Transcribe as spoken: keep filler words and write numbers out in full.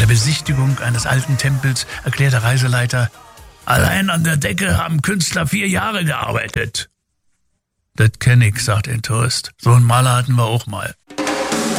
der Besichtigung eines alten Tempels erklärt der Reiseleiter: Allein an der Decke haben Künstler vier Jahre gearbeitet. Das kenn ich, sagt ein Tourist. So einen Maler hatten wir auch mal.